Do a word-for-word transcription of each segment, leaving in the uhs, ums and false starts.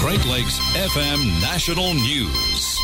Great Lakes F M National News.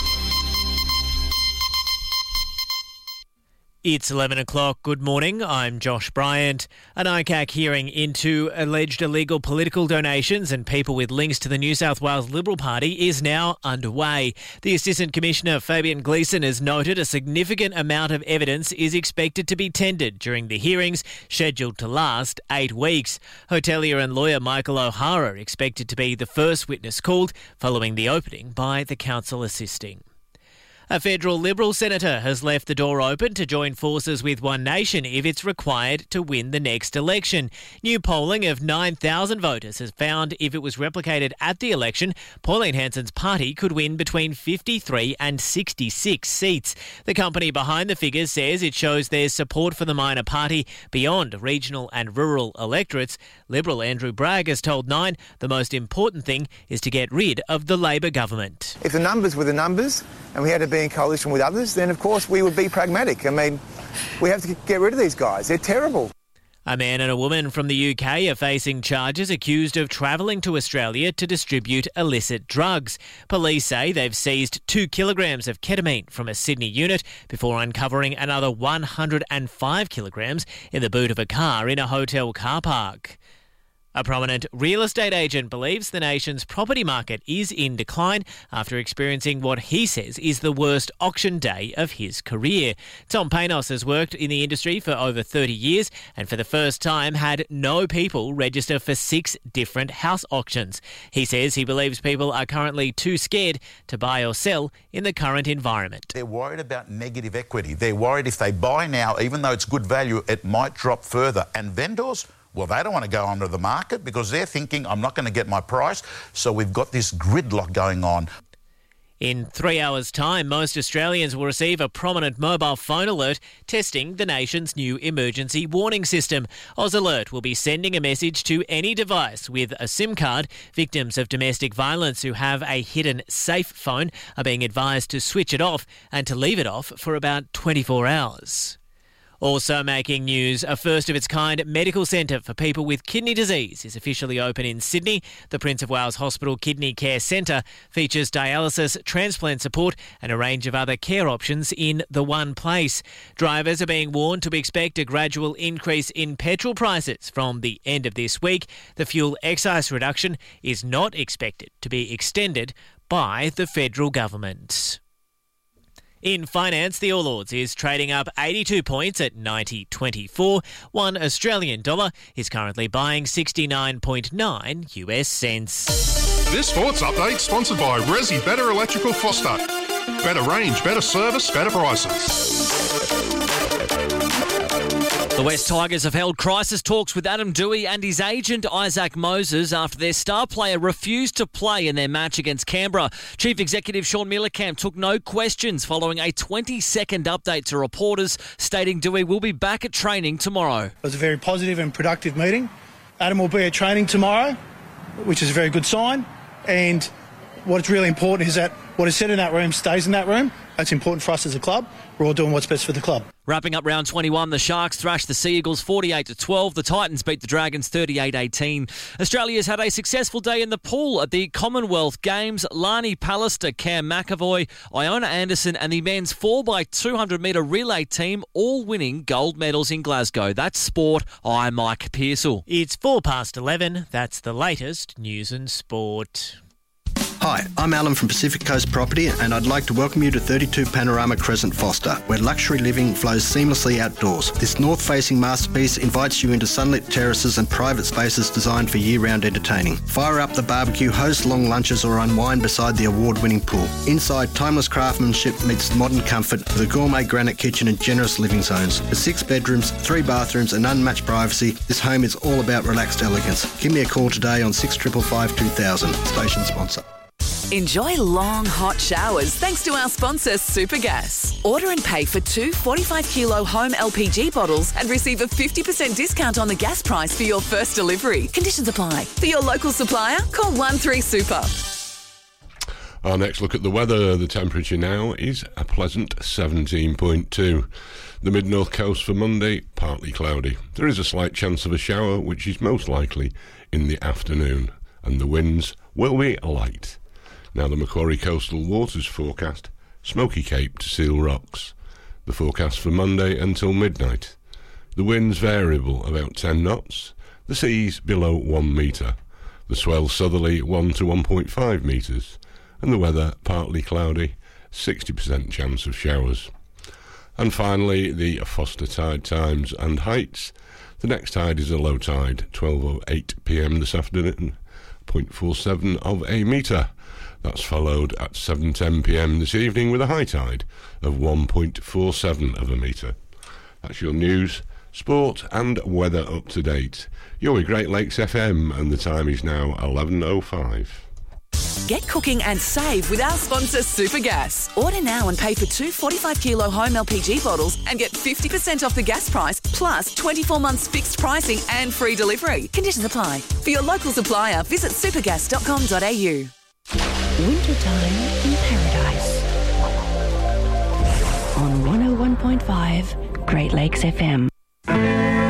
It's eleven o'clock. Good morning. I'm Josh Bryant. An I C A C hearing into alleged illegal political donations and people with links to the New South Wales Liberal Party is now underway. The Assistant Commissioner, Fabian Gleeson, has noted a significant amount of evidence is expected to be tendered during the hearings, scheduled to last eight weeks. Hotelier and lawyer Michael O'Hara expected to be the first witness called, following the opening by the counsel assisting. A federal Liberal senator has left the door open to join forces with One Nation if it's required to win the next election. New polling of nine thousand voters has found if it was replicated at the election, Pauline Hanson's party could win between fifty-three and sixty-six seats. The company behind the figures says it shows there's support for the minor party beyond regional and rural electorates. Liberal Andrew Bragg has told Nine the most important thing is to get rid of the Labor government. If the numbers were the numbers and we had to be in coalition with others, then of course we would be pragmatic. I mean, we have to get rid of these guys. They're terrible. A man and a woman from the U K are facing charges accused of travelling to Australia to distribute illicit drugs. Police say they've seized two kilograms of ketamine from a Sydney unit before uncovering another one hundred five kilograms in the boot of a car in a hotel car park. A prominent real estate agent believes the nation's property market is in decline after experiencing what he says is the worst auction day of his career. Tom Panos has worked in the industry for over thirty years and for the first time had no people register for six different house auctions. He says he believes people are currently too scared to buy or sell in the current environment. They're worried about negative equity. They're worried if they buy now, even though it's good value, it might drop further. And vendors? Well, they don't want to go onto the market because they're thinking, I'm not going to get my price. So we've got this gridlock going on. In three hours' time, most Australians will receive a prominent mobile phone alert testing the nation's new emergency warning system. AusAlert will be sending a message to any device with a SIM card. Victims of domestic violence who have a hidden safe phone are being advised to switch it off and to leave it off for about twenty-four hours. Also making news, a first-of-its-kind medical centre for people with kidney disease is officially open in Sydney. The Prince of Wales Hospital Kidney Care Centre features dialysis, transplant support and a range of other care options in the one place. Drivers are being warned to expect a gradual increase in petrol prices from the end of this week. The fuel excise reduction is not expected to be extended by the federal government. In finance, the All Ords is trading up eighty-two points at ninety twenty-four. One Australian dollar is currently buying sixty-nine point nine U S cents. This sports update sponsored by Resi Better Electrical Foster. Better range, better service, better prices. The West Tigers have held crisis talks with Adam Doueihi and his agent Isaac Moses after their star player refused to play in their match against Canberra. Chief Executive Sean Millercamp took no questions following a twenty-second update to reporters stating Doueihi will be back at training tomorrow. It was a very positive and productive meeting. Adam will be at training tomorrow, which is a very good sign. And what's really important is that what is said in that room stays in that room. That's important for us as a club. We're all doing what's best for the club. Wrapping up round twenty-one, the Sharks thrashed the Sea Eagles forty-eight to twelve. The Titans beat the Dragons thirty-eight eighteen. Australia's had a successful day in the pool at the Commonwealth Games. Lani Pallister, Cam McAvoy, Iona Anderson and the men's four by two hundred metre relay team all winning gold medals in Glasgow. That's sport. I'm Mike Pearsall. It's four past eleven. That's the latest news and sport. Hi, I'm Alan from Pacific Coast Property and I'd like to welcome you to thirty-two Panorama Crescent Foster, where luxury living flows seamlessly outdoors. This north-facing masterpiece invites you into sunlit terraces and private spaces designed for year-round entertaining. Fire up the barbecue, host long lunches or unwind beside the award-winning pool. Inside, timeless craftsmanship meets modern comfort with a gourmet granite kitchen and generous living zones. With six bedrooms, three bathrooms and unmatched privacy, this home is all about relaxed elegance. Give me a call today on six five five two thousand. Station sponsor. Enjoy long, hot showers thanks to our sponsor, Supergas. Order and pay for two forty-five kilo home L P G bottles and receive a fifty percent discount on the gas price for your first delivery. Conditions apply. For your local supplier, call one three super. Our next look at the weather. The temperature now is a pleasant seventeen point two. The mid-north coast for Monday, partly cloudy. There is a slight chance of a shower, which is most likely in the afternoon. and the winds will be light. Now the Macquarie Coastal Waters forecast, Smoky Cape to Seal Rocks. The forecast for Monday until midnight. The winds variable about ten knots, the seas below one metre, the swell southerly one to one point five metres, and the weather partly cloudy, sixty percent chance of showers. And finally, the Foster tide times and heights. The next tide is a low tide, twelve oh eight p.m. this afternoon, zero point four seven of a metre. That's followed at seven ten p.m. this evening with a high tide of one point four seven of a metre. That's your news, sport and weather up to date. You're with Great Lakes F M and the time is now eleven oh five. Get cooking and save with our sponsor Supergas. Order now and pay for two forty-five kilo home L P G bottles and get fifty percent off the gas price plus twenty-four months fixed pricing and free delivery. Conditions apply. For your local supplier, visit supergas dot com dot a u. Wintertime in Paradise on one oh one point five Great Lakes F M.